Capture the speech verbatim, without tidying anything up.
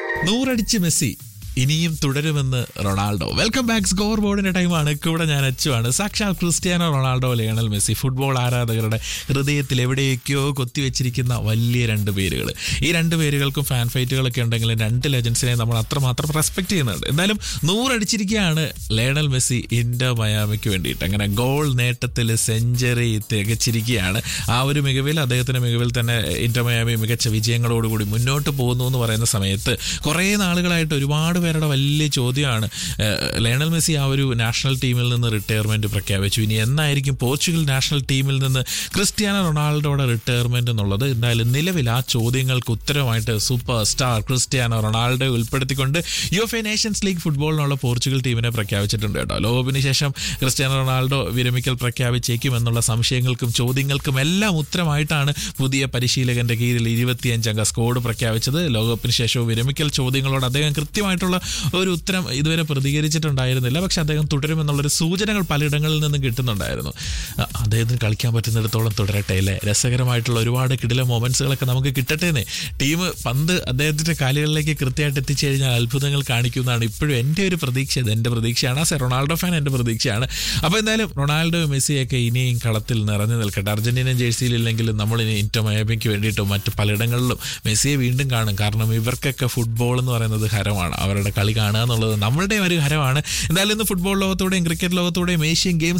നൂറടിച്ച് Messi ഇനിയും തുടരുമെന്ന് Ronaldo. Welcome back. Score ബോർഡിന്റെ ടൈമാണ്. കൂടെ ഞാൻ അച്ചുവാണ്. സാക്ഷാൽ Cristiano Ronaldo, Lionel Messi, football ആരാധകരുടെ ഹൃദയത്തിൽ എവിടെയൊക്കെയോ കൊത്തിവെച്ചിരിക്കുന്ന വലിയ രണ്ട് പേരുകൾ. ഈ രണ്ട് പേരുകൾക്കും ഫാൻ ഫൈറ്റുകളൊക്കെ ഉണ്ടെങ്കിലും രണ്ട് ലെജൻസിനെ നമ്മൾ അത്രമാത്രം റെസ്പെക്ട് ചെയ്യുന്നുണ്ട്. എന്തായാലും നൂറടിച്ചിരിക്കുകയാണ് ലയണൽ മെസ്സി ഇന്റർ മയാമിക്ക് വേണ്ടിയിട്ട്. അങ്ങനെ ഗോൾ നേട്ടത്തിൽ സെഞ്ചുറി തികച്ചിരിക്കുകയാണ്. ആ ഒരു മികവിൽ, അദ്ദേഹത്തിന്റെ മികവിൽ തന്നെ ഇന്റർ മയാമി മികച്ച വിജയങ്ങളോടുകൂടി മുന്നോട്ട് പോകുന്നു എന്ന് പറയുന്ന സമയത്ത് കുറേ നാളുകളായിട്ട് ഒരുപാട് പേരുടെ വലിയ ചോദ്യമാണ്, ലയണൽ മെസ്സി ആ ഒരു നാഷണൽ ടീമിൽ നിന്ന് റിട്ടയർമെന്റ് പ്രഖ്യാപിച്ചു, ഇനി എന്നായിരിക്കും പോർച്ചുഗൽ നാഷണൽ ടീമിൽ നിന്ന് ക്രിസ്ത്യാനോ റൊണാൾഡോയുടെ റിട്ടയർമെന്റ് എന്നുള്ളത്. എന്തായാലും നിലവിൽ ആ ചോദ്യങ്ങൾക്ക് ഉത്തരമായിട്ട് സൂപ്പർ സ്റ്റാർ ക്രിസ്ത്യാനോ റൊണാൾഡോ ഉൾപ്പെടുത്തിക്കൊണ്ട് യുഎഫ്എ നേഷൻസ് ലീഗ് ഫുട്ബോളിനുള്ള പോർച്ചുഗൽ ടീമിനെ പ്രഖ്യാപിച്ചിട്ടുണ്ട് കേട്ടോ. ലോകകപ്പിന് ശേഷം ക്രിസ്ത്യാനോ റൊണാൾഡോ വിരമിക്കൽ പ്രഖ്യാപിച്ചേക്കും എന്നുള്ള സംശയങ്ങൾക്കും ചോദ്യങ്ങൾക്കും എല്ലാം ഉത്തരമായിട്ടാണ് പുതിയ പരിശീലകന്റെ കീഴിൽ ഇരുപത്തിയഞ്ചംഗ സ്ക്വാഡ് പ്രഖ്യാപിച്ചത്. ലോകകപ്പിന് ശേഷവും വിരമിക്കൽ ചോദ്യങ്ങളോട് അദ്ദേഹം കൃത്യമായിട്ടുള്ള ഒരു ഉത്തരം ഇതുവരെ പ്രതികരിച്ചിട്ടുണ്ടായിരുന്നില്ല. പക്ഷെ അദ്ദേഹം തുടരുമെന്നുള്ളൊരു സൂചനകൾ പലയിടങ്ങളിൽ നിന്നും കിട്ടുന്നുണ്ടായിരുന്നു. അദ്ദേഹത്തിന് കളിക്കാൻ പറ്റുന്നിടത്തോളം തുടരട്ടെ അല്ലേ. രസകരമായിട്ടുള്ള ഒരുപാട് കിടില മൊമെന്റ്സുകളൊക്കെ നമുക്ക് കിട്ടട്ടേന്നേ. ടീം പന്ത് അദ്ദേഹത്തിന്റെ കാലുകളിലേക്ക് കൃത്യമായിട്ട് എത്തിച്ചു കഴിഞ്ഞാൽ അത്ഭുതങ്ങൾ കാണിക്കുന്നതാണ് ഇപ്പോഴും എൻ്റെ ഒരു പ്രതീക്ഷ. ഇത് എൻ്റെ പ്രതീക്ഷയാണ്. ആസ് എ റൊണാൾഡോ ഫാൻ എൻ്റെ പ്രതീക്ഷയാണ്. അപ്പോൾ എന്തായാലും റൊണാൾഡോ മെസ്സിയൊക്കെ ഇനിയും കളത്തിൽ നിറഞ്ഞു നിൽക്കട്ടെ. അർജന്റീന ജേഴ്സിയിലില്ലെങ്കിലും നമ്മളിനി ഇന്റർ മയാമിക്ക് വേണ്ടിയിട്ടും മറ്റ് പലയിടങ്ങളിലും മെസ്സിയെ വീണ്ടും കാണും. കാരണം ഇവർക്കൊക്കെ ഫുട്ബോൾ എന്ന് പറയുന്നത് ഹരമാണ്. അവരുടെ കളി കാണുക എന്നുള്ളത് നമ്മളുടെ ഒരു ഹരമാണ്. എന്തായാലും ഇന്ന് ഫുട്ബോൾ ലോകത്തോടെയും ക്രിക്കറ്റ് ലോകത്തോടെയും ഏഷ്യൻ ഗെയിംസ്